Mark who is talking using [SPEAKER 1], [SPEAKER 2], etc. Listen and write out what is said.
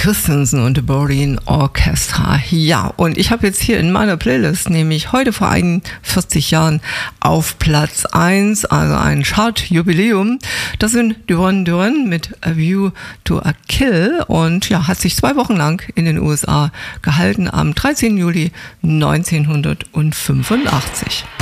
[SPEAKER 1] Christensen und The Berlin Orchestra. Ja, und ich habe jetzt hier in meiner Playlist nämlich heute vor 41 Jahren auf Platz 1, also ein Chart-Jubiläum. Das sind Duran Duran mit A View to a Kill und ja, hat sich 2 Wochen lang in den USA gehalten am 13. Juli 1985.